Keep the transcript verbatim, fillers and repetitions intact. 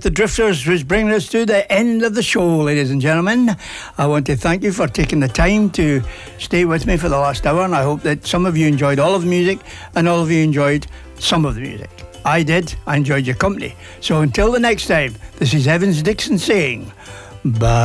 with the Drifters, which brings us to the end of the show, ladies and gentlemen. I want to thank you for taking the time to stay with me for the last hour, and I hope that some of you enjoyed all of the music and all of you enjoyed some of the music. I did. I enjoyed your company. So until the next time, this is Evans Dixon saying bye.